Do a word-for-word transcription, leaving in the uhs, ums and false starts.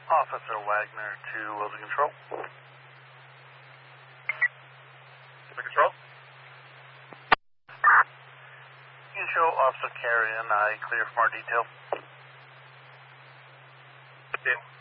Officer Wagner to Wilson Control. Wilson Control? You can show Officer Carey and I clear from our detail. Detail.